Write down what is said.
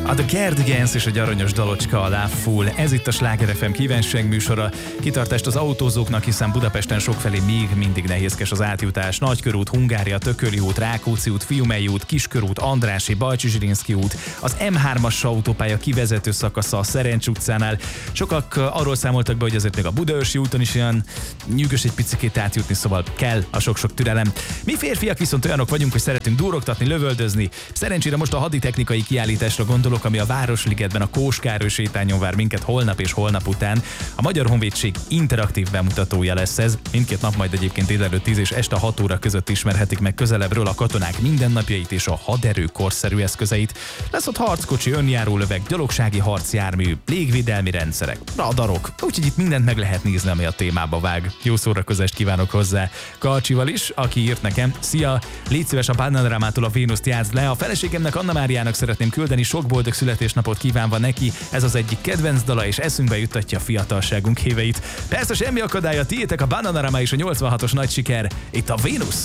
A The Cardigans és egy aranyos dalocska, a Love Fool. Ez itt a Sláger FM kívánság műsora. Kitartást az autózóknak, hiszen Budapesten sokfelé még mindig nehézkes az átjutás. Nagykörút, Hungária, Tököli út, Rákóczi út, Fiumei út, Kiskörút, Andrássy, Bajcsy-Zsilinszky út, az M3-as autópálya kivezető szakasza a Szerencs utcánál. Sokak arról számoltak be, hogy azért még a Budaörsi úton is olyan nyűgös egy picikét átjutni, szóval kell a sok-sok türelem. Mi férfiak viszont olyanok vagyunk, hogy szeretünk durogtatni, lövöldözni. Szerencsére most a haditechnikai kiállításra gondolok, ami a Városligetben a Kóskároly sétányon vár minket holnap és holnap után. A Magyar Honvédség interaktív bemutatója lesz ez. Mindkét nap majd egyébként délelőtt 10 és este 6 óra között ismerhetik meg közelebbről a katonák mindennapjait és a haderő korszerű eszközeit. Lesz ott harckocsi, önjáró löveg, gyalogsági harcjármű, légvédelmi rendszerek, radarok. Úgyhogy itt mindent meg lehet nézni, ami a témába vág. Jó szórakozást kívánok hozzá Karcsival is, aki írt nekem: szia, légy szíves, a Panoramától a Vénuszt játszd le. A feleségemnek, Anna Máriának szeretném küldeni, sok boldog születésnapot kívánva neki. Ez az egyik kedvenc dala, és eszünkbe juttatja a fiatalságunk éveit. Persze semmi akadálya, tiétek a Bananarama és a 86-os nagy siker. Itt a Vénusz.